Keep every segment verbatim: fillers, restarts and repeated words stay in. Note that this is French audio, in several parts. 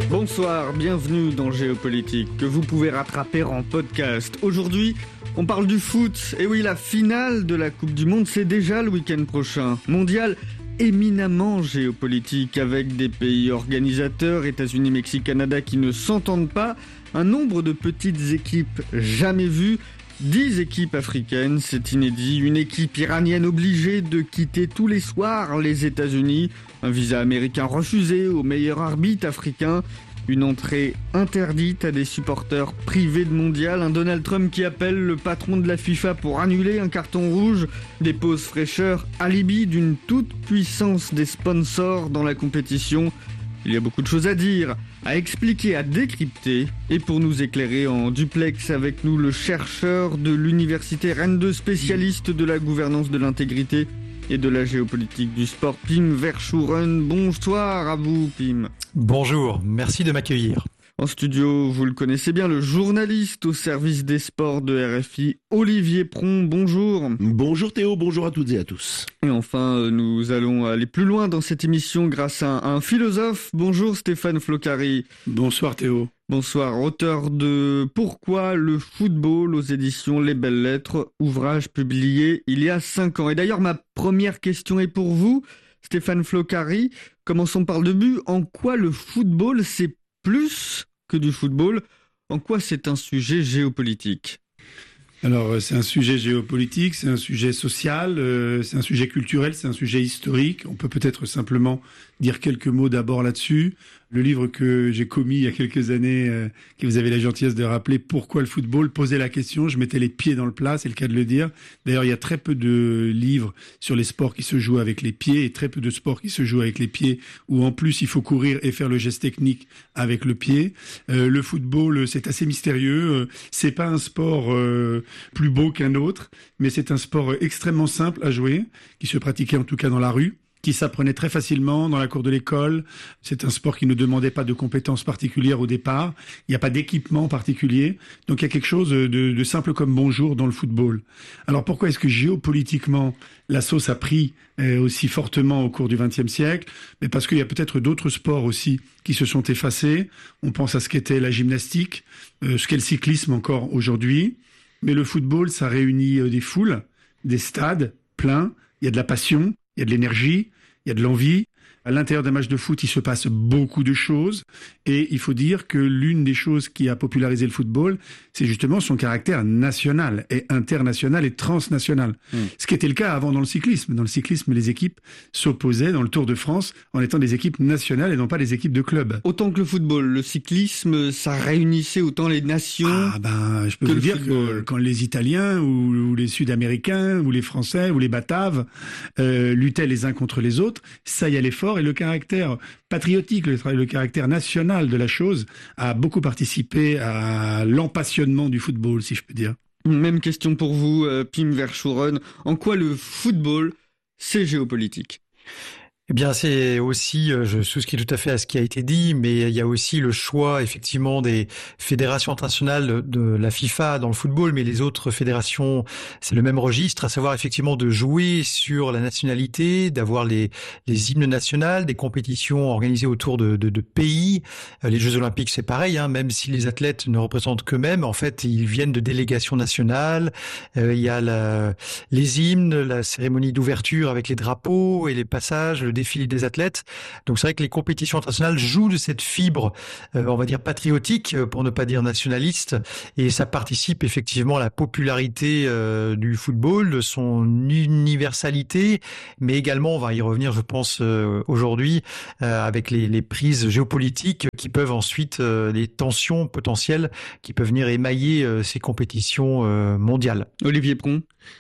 Bonsoir, bienvenue dans Géopolitique, que vous pouvez rattraper en podcast. Aujourd'hui, on parle du foot. Et oui, la finale de la Coupe du Monde, c'est déjà le week-end prochain. Mondial éminemment géopolitique, avec des pays organisateurs, États-Unis, Mexique, Canada, qui ne s'entendent pas. Un nombre de petites équipes jamais vues. dix équipes africaines, c'est inédit. Une équipe iranienne obligée de quitter tous les soirs les États-Unis. Un visa américain refusé au meilleur arbitre africain. Une entrée interdite à des supporters privés de mondial. Un Donald Trump qui appelle le patron de la FIFA pour annuler un carton rouge. Des pauses fraîcheurs, alibi d'une toute puissance des sponsors dans la compétition. Il y a beaucoup de choses à dire, à expliquer, à décrypter. Et pour nous éclairer en duplex avec nous, le chercheur de l'université Rennes deux, spécialiste de la gouvernance de l'intégrité et de la géopolitique du sport, Pim Verschuren. Bonsoir à vous, Pim. Bonjour, merci de m'accueillir. En studio, vous le connaissez bien, le journaliste au service des sports de R F I, Olivier Pron. Bonjour. Bonjour Théo, bonjour à toutes et à tous. Et enfin, nous allons aller plus loin dans cette émission grâce à un philosophe. Bonjour Stéphane Floccari. Bonsoir Théo. Bonsoir, auteur de Pourquoi le football aux éditions Les Belles Lettres, ouvrage publié il y a cinq ans. Et d'ailleurs, ma première question est pour vous, Stéphane Floccari. Commençons par le but. En quoi le football, c'est plus que du football? En quoi c'est un sujet géopolitique? Alors, c'est un sujet géopolitique, c'est un sujet social, euh, c'est un sujet culturel, c'est un sujet historique. On peut peut-être simplement dire quelques mots d'abord là-dessus. Le livre que j'ai commis il y a quelques années, euh, que vous avez la gentillesse de rappeler, Pourquoi le football, posait la question, je mettais les pieds dans le plat, c'est le cas de le dire. D'ailleurs, il y a très peu de livres sur les sports qui se jouent avec les pieds et très peu de sports qui se jouent avec les pieds où en plus il faut courir et faire le geste technique avec le pied. Euh, le football, c'est assez mystérieux. C'est pas un sport euh, plus beau qu'un autre, mais c'est un sport extrêmement simple à jouer, qui se pratiquait en tout cas dans la rue, qui s'apprenait très facilement dans la cour de l'école. C'est un sport qui ne demandait pas de compétences particulières au départ. Il n'y a pas d'équipement particulier. Donc il y a quelque chose de, de simple comme bonjour dans le football. Alors pourquoi est-ce que géopolitiquement la sauce a pris euh, aussi fortement au cours du vingtième siècle? Mais parce qu'il y a peut-être d'autres sports aussi qui se sont effacés. On pense à ce qu'était la gymnastique, euh, ce qu'est le cyclisme encore aujourd'hui. Mais le football, ça réunit euh, des foules, des stades pleins. Il y a de la passion, il y a de l'énergie, il y a de l'envie. À l'intérieur d'un match de foot, il se passe beaucoup de choses. Et il faut dire que l'une des choses qui a popularisé le football, c'est justement son caractère national et international et transnational. Mmh. Ce qui était le cas avant dans le cyclisme. Dans le cyclisme, les équipes s'opposaient dans le Tour de France en étant des équipes nationales et non pas des équipes de clubs. Autant que le football, le cyclisme, ça réunissait autant les nations. Ah ben, je peux vous dire football. que quand les Italiens ou, ou les Sud-Américains ou les Français ou les Bataves euh, luttaient les uns contre les autres, ça y allait fort. Et le caractère patriotique, le, le caractère national de la chose a beaucoup participé à l'empassionnement du football, si je peux dire. Même question pour vous, euh, Pim Verschuren. En quoi le football, c'est géopolitique ? Eh bien, c'est aussi, je souscris tout à fait à ce qui a été dit, mais il y a aussi le choix, effectivement, des fédérations internationales de la FIFA dans le football, mais les autres fédérations, c'est le même registre, à savoir, effectivement, de jouer sur la nationalité, d'avoir les, les hymnes nationaux, des compétitions organisées autour de, de, de pays. Les Jeux Olympiques, c'est pareil, hein, même si les athlètes ne représentent qu'eux-mêmes, en fait, ils viennent de délégations nationales. Euh, il y a la, les hymnes, la cérémonie d'ouverture avec les drapeaux et les passages, le défilé des athlètes. Donc c'est vrai que les compétitions internationales jouent de cette fibre, euh, on va dire patriotique, pour ne pas dire nationaliste, et ça participe effectivement à la popularité euh, du football, de son universalité, mais également, on va y revenir, je pense, euh, aujourd'hui, euh, avec les, les prises géopolitiques qui peuvent ensuite, euh, les tensions potentielles qui peuvent venir émailler euh, ces compétitions euh, mondiales. Olivier Pron.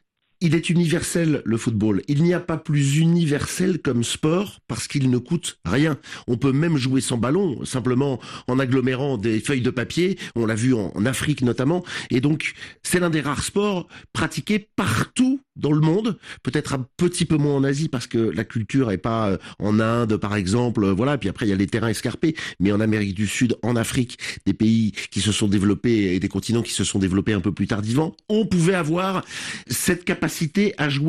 Il est universel, le football. Il n'y a pas plus universel comme sport parce qu'il ne coûte rien. On peut même jouer sans ballon, simplement en agglomérant des feuilles de papier. On l'a vu en Afrique notamment. Et donc, c'est l'un des rares sports pratiqués partout dans le monde, peut-être un petit peu moins en Asie parce que la culture est pas en Inde par exemple, voilà, puis après il y a les terrains escarpés, mais en Amérique du Sud, en Afrique, des pays qui se sont développés et des continents qui se sont développés un peu plus tardivement, on pouvait avoir cette capacité à jouer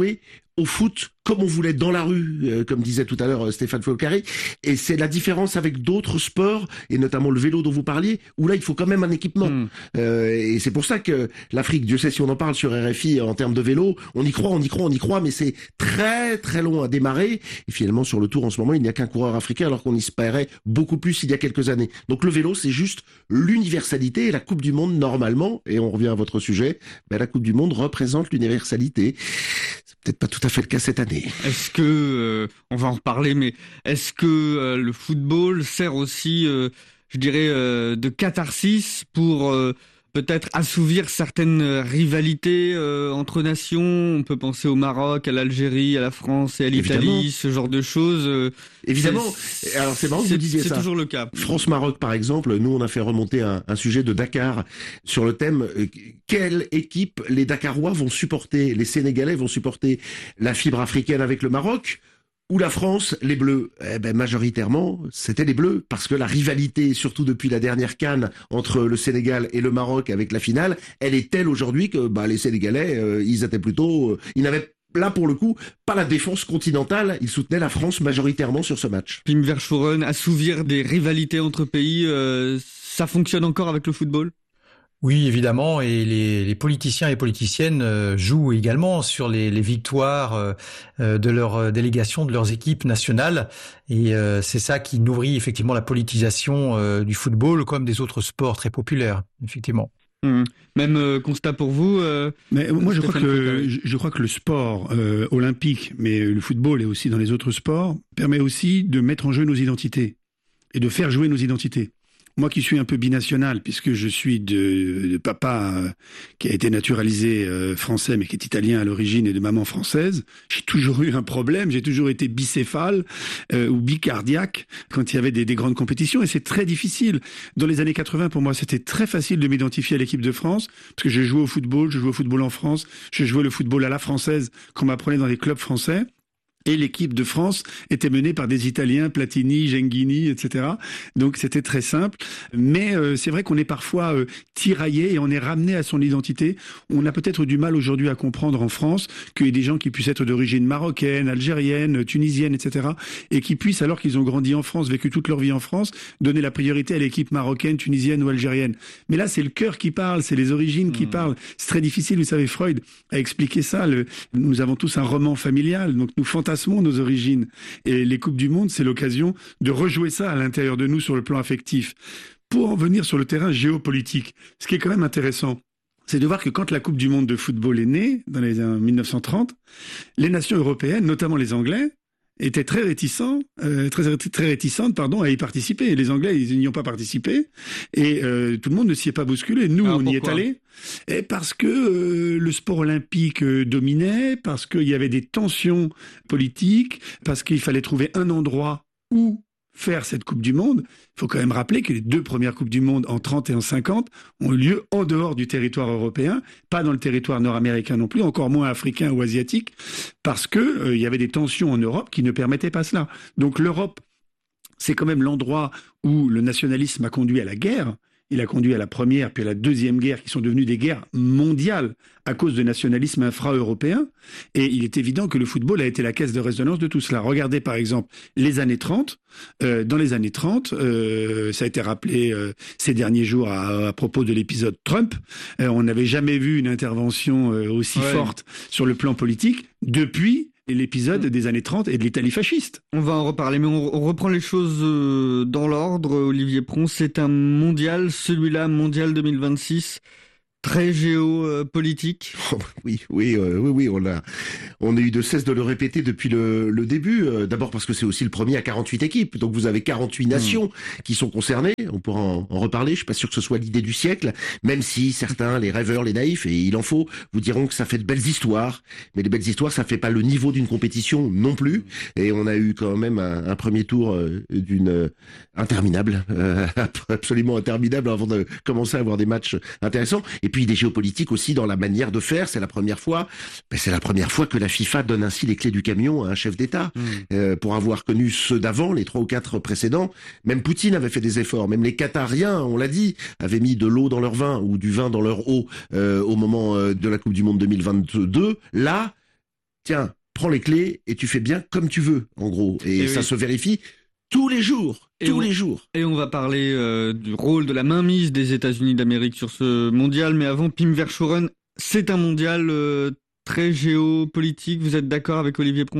au foot comme on voulait dans la rue, euh, comme disait tout à l'heure euh, Stéphane Foucault-Carré. Et c'est la différence avec d'autres sports, et notamment le vélo dont vous parliez, où là, il faut quand même un équipement. Mmh. Euh, et c'est pour ça que l'Afrique, Dieu sait si on en parle sur R F I en termes de vélo, on y croit, on y croit, on y croit, mais c'est très très long à démarrer. Et finalement, sur le Tour, en ce moment, il n'y a qu'un coureur africain, alors qu'on y espérait beaucoup plus il y a quelques années. Donc le vélo, c'est juste l'universalité, et la Coupe du Monde, normalement, et on revient à votre sujet, ben, la Coupe du Monde représente l'universalité. C'est peut-être pas tout à fait le cas cette année. Est-ce que, euh, on va en reparler, mais est-ce que euh, le football sert aussi, euh, je dirais, euh, de catharsis pour euh, peut-être assouvir certaines rivalités euh, entre nations? On peut penser au Maroc, à l'Algérie, à la France et à l'Italie, Évidemment. ce genre de choses. Euh, Évidemment. C'est, Alors c'est marrant que vous disiez ça. C'est toujours le cas. France-Maroc, par exemple, nous on a fait remonter un, un sujet de Dakar sur le thème euh, quelle équipe les Dakarois vont supporter, les Sénégalais vont supporter, la fibre africaine avec le Maroc ou la France, les Bleus? Eh ben, majoritairement, c'était les Bleus, parce que la rivalité, surtout depuis la dernière CAN entre le Sénégal et le Maroc avec la finale, elle est telle aujourd'hui que bah, les Sénégalais, euh, ils étaient plutôt, euh, ils n'avaient là pour le coup pas la défense continentale, ils soutenaient la France majoritairement sur ce match. Pim Verchouren, assouvir des rivalités entre pays, euh, ça fonctionne encore avec le football? Oui, évidemment, et les, les politiciens et politiciennes euh, jouent également sur les, les victoires euh, de leurs délégations, de leurs équipes nationales, et euh, c'est ça qui nourrit effectivement la politisation euh, du football comme des autres sports très populaires, effectivement. Mmh. Même euh, constat pour vous euh, Mais moi, je crois, que, je, je crois que le sport euh, olympique, mais le football et aussi dans les autres sports, permet aussi de mettre en jeu nos identités et de faire jouer nos identités. Moi qui suis un peu binational, puisque je suis de, de papa euh, qui a été naturalisé euh, français, mais qui est italien à l'origine, et de maman française, j'ai toujours eu un problème, j'ai toujours été bicéphale euh, ou bicardiaque quand il y avait des, des grandes compétitions, et c'est très difficile. Dans les années quatre-vingts, pour moi, c'était très facile de m'identifier à l'équipe de France, parce que je jouais au football, je jouais au football en France, je jouais le football à la française, qu'on m'apprenait dans les clubs français. Et l'équipe de France était menée par des Italiens, Platini, Genghini, et cetera. Donc c'était très simple. Mais euh, c'est vrai qu'on est parfois euh, tiraillé et on est ramené à son identité. On a peut-être du mal aujourd'hui à comprendre en France qu'il y ait des gens qui puissent être d'origine marocaine, algérienne, tunisienne, et cetera. Et qui puissent, alors qu'ils ont grandi en France, vécu toute leur vie en France, donner la priorité à l'équipe marocaine, tunisienne ou algérienne. Mais là, c'est le cœur qui parle, c'est les origines mmh. qui parlent. C'est très difficile, vous savez, Freud a expliqué ça. Le, nous avons tous un roman familial, donc nous fantasmons nos origines. Et les Coupes du Monde, c'est l'occasion de rejouer ça à l'intérieur de nous sur le plan affectif. Pour en venir sur le terrain géopolitique, ce qui est quand même intéressant, c'est de voir que quand la Coupe du Monde de football est née, dans les années mille neuf cent trente, les nations européennes, notamment les Anglais, étaient très réticents, euh, très, très réticentes, pardon, à y participer. Et les Anglais, ils n'y ont pas participé. Et euh, tout le monde ne s'y est pas bousculé. Nous, Alors, on y est allés. Et parce que euh, le sport olympique euh, dominait, parce qu'il y avait des tensions politiques, parce qu'il fallait trouver un endroit où faire cette Coupe du Monde. Il faut quand même rappeler que les deux premières Coupes du Monde en trente et en cinquante ont eu lieu en dehors du territoire européen, pas dans le territoire nord-américain non plus, encore moins africain ou asiatique, parce que euh, il y avait des tensions en Europe qui ne permettaient pas cela. Donc l'Europe, c'est quand même l'endroit où le nationalisme a conduit à la guerre. Il a conduit à la première puis à la deuxième guerre qui sont devenues des guerres mondiales à cause de nationalisme infra-européen. Et il est évident que le football a été la caisse de résonance de tout cela. Regardez par exemple les années trente. Euh, dans les années trente, euh, ça a été rappelé euh, ces derniers jours à, à propos de l'épisode Trump. Euh, on n'avait jamais vu une intervention euh, aussi ouais. forte sur le plan politique depuis l'épisode des années trente et de l'Italie fasciste. On va en reparler, mais on, on reprend les choses dans l'ordre. Olivier Pron, c'est un mondial, celui-là, mondial deux mille vingt-six, très géopolitique. Oh, oui, oui, euh, oui, oui, on a, on a eu de cesse de le répéter depuis le, le début. Euh, d'abord parce que c'est aussi le premier à quarante-huit équipes, donc vous avez quarante-huit nations mmh. qui sont concernées. On pourra en, en reparler. Je suis pas sûr que ce soit l'idée du siècle, même si certains, les rêveurs, les naïfs, et il en faut, vous diront que ça fait de belles histoires. Mais les belles histoires, ça fait pas le niveau d'une compétition non plus. Et on a eu quand même un, un premier tour euh, d'une euh, interminable, euh, absolument interminable, avant de commencer à avoir des matchs intéressants. Et Et puis des géopolitiques aussi dans la manière de faire. C'est la première fois, ben c'est la première fois que la FIFA donne ainsi les clés du camion à un chef d'État. Mmh. Euh, pour avoir connu ceux d'avant, les trois ou quatre précédents, même Poutine avait fait des efforts. Même les Qatariens, on l'a dit, avaient mis de l'eau dans leur vin ou du vin dans leur eau euh, au moment euh, de la Coupe du Monde deux mille vingt-deux. Là, tiens, prends les clés et tu fais bien comme tu veux, en gros. Et, et ça oui. se vérifie tous les jours, et tous on, les jours. Et on va parler euh, du rôle de la mainmise des États-Unis d'Amérique sur ce mondial. Mais avant, Pim Verchooren, c'est un mondial euh, très géopolitique. Vous êtes d'accord avec Olivier Pron ?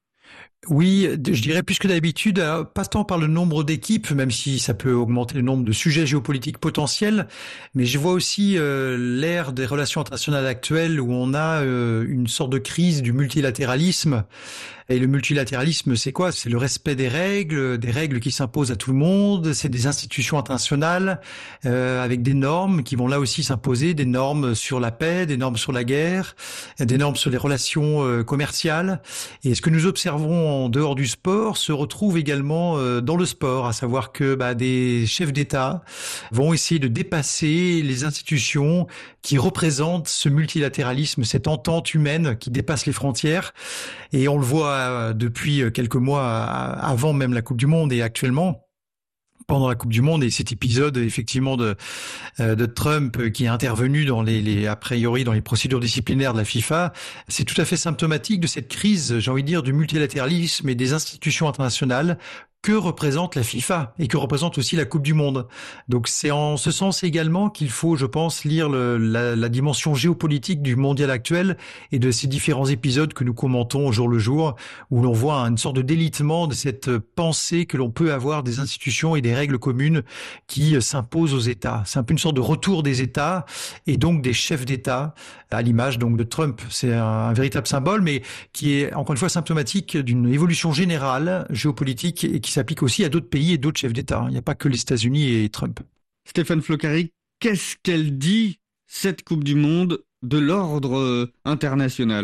Oui, je dirais plus que d'habitude, pas tant par le nombre d'équipes, même si ça peut augmenter le nombre de sujets géopolitiques potentiels, mais je vois aussi euh, l'ère des relations internationales actuelles où on a euh, une sorte de crise du multilatéralisme. Et le multilatéralisme, c'est quoi ? C'est le respect des règles, des règles qui s'imposent à tout le monde, c'est des institutions internationales euh, avec des normes qui vont là aussi s'imposer, des normes sur la paix, des normes sur la guerre, des normes sur les relations euh, commerciales. Et ce que nous observons en dehors du sport se retrouve également euh, dans le sport, à savoir que bah, des chefs d'État vont essayer de dépasser les institutions qui représentent ce multilatéralisme, cette entente humaine qui dépasse les frontières. Et on le voit depuis quelques mois avant même la Coupe du Monde et actuellement pendant la Coupe du Monde et cet épisode effectivement de de Trump qui est intervenu dans les, les a priori dans les procédures disciplinaires de la FIFA, c'est tout à fait symptomatique de cette crise, j'ai envie de dire, du multilatéralisme et des institutions internationales que représente la FIFA et que représente aussi la Coupe du Monde. Donc c'est en ce sens également qu'il faut, je pense, lire le, la, la dimension géopolitique du mondial actuel et de ces différents épisodes que nous commentons au jour le jour, où l'on voit une sorte de délitement de cette pensée que l'on peut avoir des institutions et des règles communes qui s'imposent aux États. C'est un peu une sorte de retour des États et donc des chefs d'État, à l'image donc de Trump. C'est un, un véritable symbole, mais qui est encore une fois symptomatique d'une évolution générale géopolitique et qui qui s'applique aussi à d'autres pays et d'autres chefs d'État. Il n'y a pas que les États-Unis et Trump. Stéphane Floccari, qu'est-ce qu'elle dit, cette Coupe du Monde, de l'ordre international ?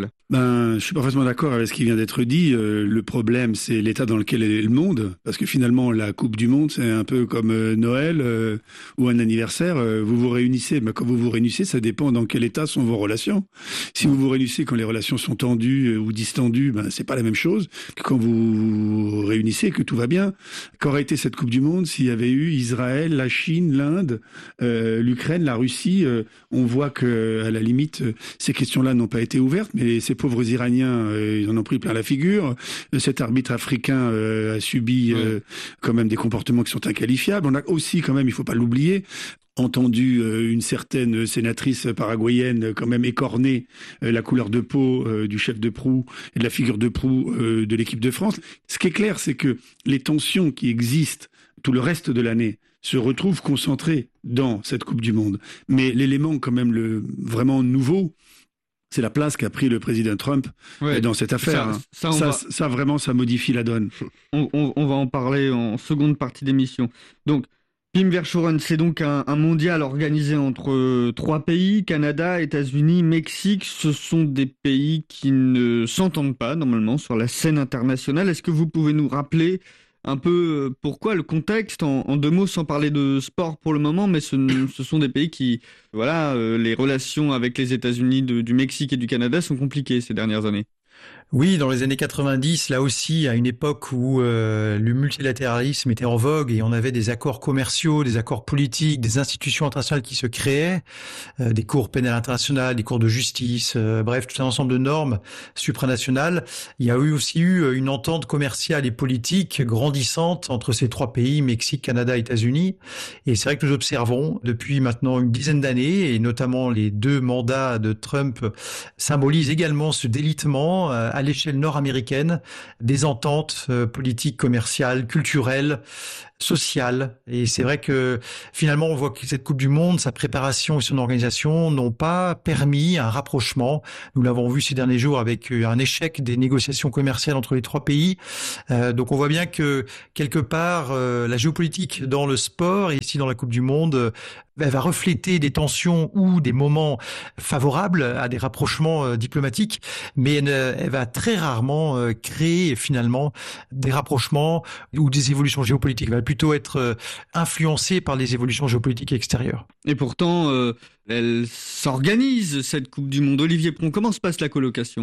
Ben, je suis parfaitement d'accord avec ce qui vient d'être dit. Euh, le problème, c'est l'état dans lequel est le monde, parce que finalement, la Coupe du Monde, c'est un peu comme euh, Noël euh, ou un anniversaire. Euh, vous vous réunissez, mais quand vous vous réunissez, ça dépend dans quel état sont vos relations. Si vous vous réunissez quand les relations sont tendues euh, ou distendues, ben c'est pas la même chose que quand vous vous réunissez, que tout va bien. Qu'aurait été cette Coupe du Monde s'il y avait eu Israël, la Chine, l'Inde, euh, l'Ukraine, la Russie euh, On voit que, à la limite, ces questions-là n'ont pas été ouvertes, mais c'est pauvres Iraniens, euh, ils en ont pris plein la figure. Cet arbitre africain euh, a subi euh, ouais. quand même des comportements qui sont inqualifiables. On a aussi, quand même, il faut pas l'oublier, entendu euh, une certaine sénatrice paraguayenne quand même écorner euh, la couleur de peau euh, du chef de proue et de la figure de proue euh, de l'équipe de France. Ce qui est clair, c'est que les tensions qui existent tout le reste de l'année se retrouvent concentrées dans cette Coupe du Monde. Mais l'élément quand même le vraiment nouveau, c'est la place qu'a pris le président Trump ouais, dans cette affaire. Ça, ça, ça, va... ça, vraiment, ça modifie la donne. On, on, on va en parler en seconde partie d'émission. Donc, Pim Verchooren, c'est donc un, un mondial organisé entre euh, trois pays, Canada, États-Unis, Mexique. Ce sont des pays qui ne s'entendent pas, normalement, sur la scène internationale. Est-ce que vous pouvez nous rappeler un peu pourquoi, le contexte, en, en deux mots, sans parler de sport pour le moment, mais ce, ce sont des pays qui, voilà, euh, les relations avec les États-Unis, de, du Mexique et du Canada sont compliquées ces dernières années. Oui, dans les années quatre-vingt-dix, là aussi, à une époque où euh, le multilatéralisme était en vogue et on avait des accords commerciaux, des accords politiques, des institutions internationales qui se créaient, euh, des cours pénales internationales, des cours de justice, euh, bref, tout un ensemble de normes supranationales. Il y a eu aussi eu une entente commerciale et politique grandissante entre ces trois pays, Mexique, Canada, États-Unis. Et c'est vrai que nous observons depuis maintenant une dizaine d'années, et notamment les deux mandats de Trump symbolisent également ce délitement euh, à l'échelle nord-américaine, des ententes euh, politiques, commerciales, culturelles, sociales. Et c'est vrai que finalement, on voit que cette Coupe du Monde, sa préparation et son organisation n'ont pas permis un rapprochement. Nous l'avons vu ces derniers jours avec un échec des négociations commerciales entre les trois pays. Euh, donc on voit bien que quelque part, euh, la géopolitique dans le sport et ici dans la Coupe du Monde, euh, elle va refléter des tensions ou des moments favorables à des rapprochements euh, diplomatiques, mais elle, elle va très rarement euh, créer finalement des rapprochements ou des évolutions géopolitiques. Elle va plutôt être euh, influencée par les évolutions géopolitiques extérieures. Et pourtant, euh, elle s'organise, cette Coupe du Monde. Olivier Pron, comment se passe la colocation ?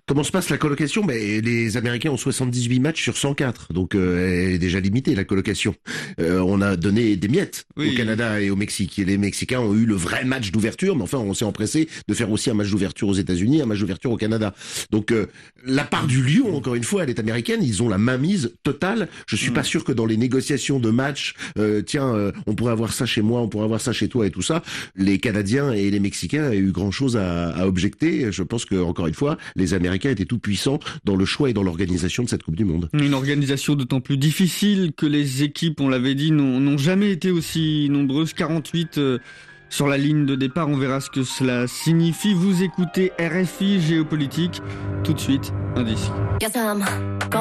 Comment se passe la colocation? Ben, les Américains ont soixante-dix-huit matchs sur cent quatre, donc euh, elle est déjà limitée la colocation. Euh, on a donné des miettes oui. au Canada et au Mexique. Et les Mexicains ont eu le vrai match d'ouverture, mais enfin on s'est empressé de faire aussi un match d'ouverture aux États-Unis, un match d'ouverture au Canada. Donc euh, la part du lion, encore une fois, elle est américaine. Ils ont la mainmise totale. Je suis mmh. pas sûr que dans les négociations de match, euh, tiens, euh, on pourrait avoir ça chez moi, on pourrait avoir ça chez toi et tout ça. Les Canadiens et les Mexicains aient eu grand chose à, à objecter. Je pense que encore une fois, les Américains étaient tout puissants dans le choix et dans l'organisation de cette Coupe du Monde. Une organisation d'autant plus difficile que les équipes, on l'avait dit, n'ont, n'ont jamais été aussi nombreuses. quarante-huit euh, sur la ligne de départ. On verra ce que cela signifie. Vous écoutez R F I Géopolitique. Tout de suite, un d'ici.